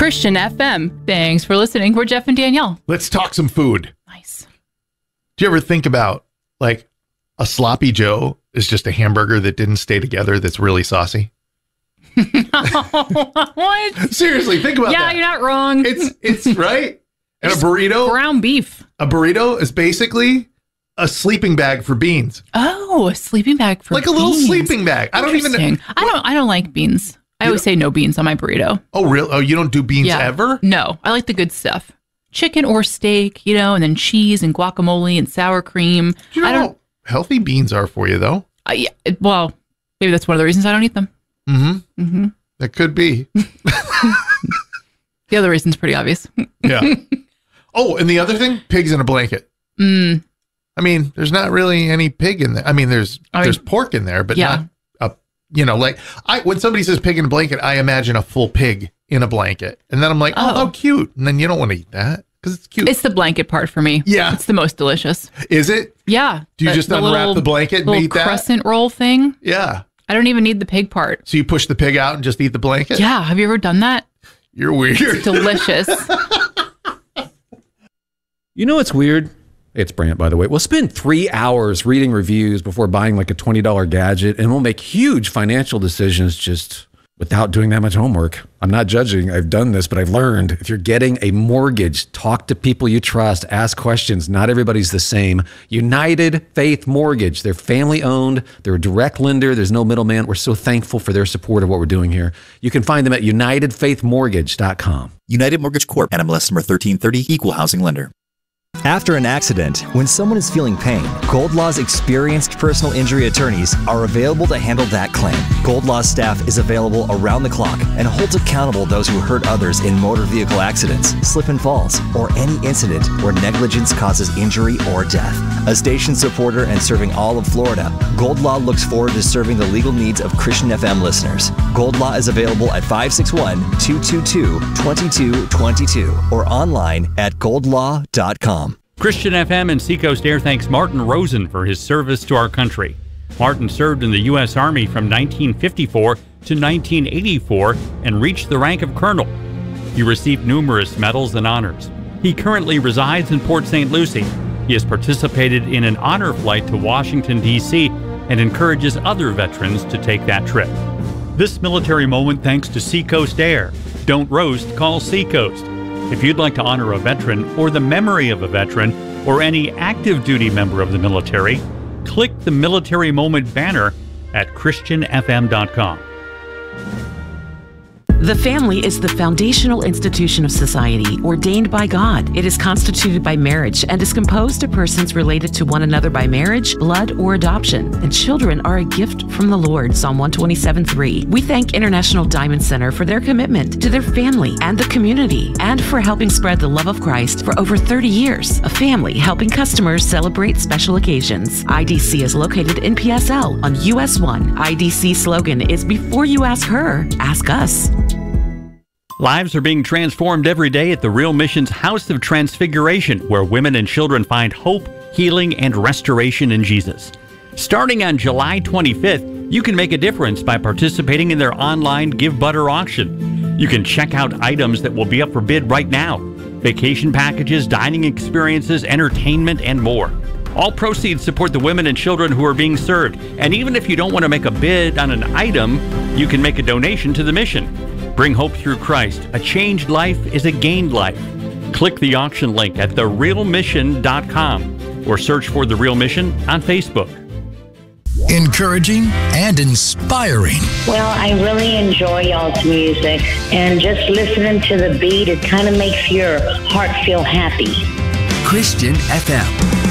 Christian FM. Thanks for listening. We're Jeff and Danielle. Let's talk some food. Nice. Do you ever think about, like, a sloppy Joe is just a hamburger that didn't stay together that's really saucy? What? Seriously, think about that. Yeah, you're not wrong. It's right. And a burrito. Ground beef. A burrito is basically a sleeping bag for beans. Oh, a sleeping bag for like beans. A little sleeping bag. I don't even know. I don't like beans. I always say no beans on my burrito. Oh, really? Oh, you don't do beans ever? No, I like the good stuff. Chicken or steak, and then cheese and guacamole and sour cream. Do you know how healthy beans are for you, though? Yeah, well, maybe that's one of the reasons I don't eat them. Mm-hmm. Mm-hmm. That could be. The other reason's pretty obvious. Yeah. Oh, and the other thing, pigs in a blanket. Mm. I mean, there's not really any pig in there. I mean, there's pork in there, but not when somebody says pig in a blanket, I imagine a full pig in a blanket. And then I'm like, oh, how cute. And then you don't want to eat that because it's cute. It's the blanket part for me. Yeah. It's the most delicious. Is it? Yeah. Do you just unwrap the blanket and eat that? Crescent roll thing? Yeah. I don't even need the pig part. So you push the pig out and just eat the blanket? Yeah. Have you ever done that? You're weird. It's delicious. You know what's weird? It's Brant, by the way. We'll spend 3 hours reading reviews before buying like a $20 gadget, and we'll make huge financial decisions just without doing that much homework. I'm not judging. I've done this, but I've learned if you're getting a mortgage, talk to people you trust, ask questions. Not everybody's the same. United Faith Mortgage. They're family owned. They're a direct lender. There's no middleman. We're so thankful for their support of what we're doing here. You can find them at UnitedFaithMortgage.com. United Mortgage Corp. NMLS number 1330. Equal housing lender. After an accident, when someone is feeling pain, Gold Law's experienced personal injury attorneys are available to handle that claim. Gold Law's staff is available around the clock and holds accountable those who hurt others in motor vehicle accidents, slip and falls, or any incident where negligence causes injury or death. A station supporter and serving all of Florida, Gold Law looks forward to serving the legal needs of Christian FM listeners. Gold Law is available at 561-222-2222 or online at goldlaw.com. Christian FM and Seacoast Air thanks Martin Rosen for his service to our country. Martin served in the U.S. Army from 1954 to 1984 and reached the rank of colonel. He received numerous medals and honors. He currently resides in Port St. Lucie. He has participated in an honor flight to Washington, D.C. and encourages other veterans to take that trip. This military moment thanks to Seacoast Air. Don't roast, call Seacoast. If you'd like to honor a veteran or the memory of a veteran or any active duty member of the military, click the Military Moment banner at christianfm.com. The family is the foundational institution of society ordained by God. It is constituted by marriage and is composed of persons related to one another by marriage, blood, or adoption. And children are a gift from the Lord, Psalm 127:3. We thank International Diamond Center for their commitment to their family and the community and for helping spread the love of Christ for over 30 years. A family helping customers celebrate special occasions. IDC is located in PSL on US 1. IDC slogan is before you ask her, ask us. Lives are being transformed every day at the Real Mission's House of Transfiguration, where women and children find hope, healing, and restoration in Jesus. Starting on July 25th, you can make a difference by participating in their online Give Butter auction. You can check out items that will be up for bid right now: vacation packages, dining experiences, entertainment, and more. All proceeds support the women and children who are being served. And even if you don't want to make a bid on an item, you can make a donation to the mission. Bring hope through Christ. A changed life is a gained life. Click the auction link at therealmission.com or search for The Real Mission on Facebook. Encouraging and inspiring. Well, I really enjoy y'all's music, and just listening to the beat, it kind of makes your heart feel happy. Christian FM.